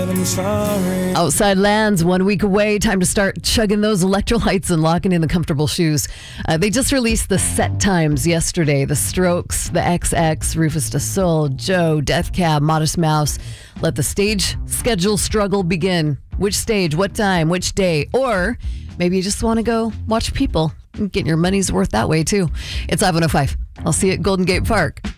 Outside Lands, 1 week away. Time to start chugging those electrolytes and locking in the comfortable shoes. They just released the set times yesterday. The Strokes, the XX, Rufus Du Sol, Joe, Death Cab, Modest Mouse. Let the stage schedule struggle begin. Which stage, what time, which day? Or maybe you just want to go watch people and get your money's worth that way too. It's 5:05. I'll see you at Golden Gate Park.